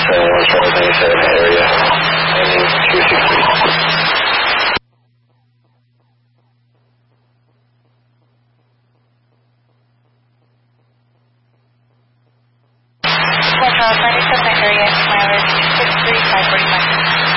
127 area, ending 260. Central 27 area, mileage 63545.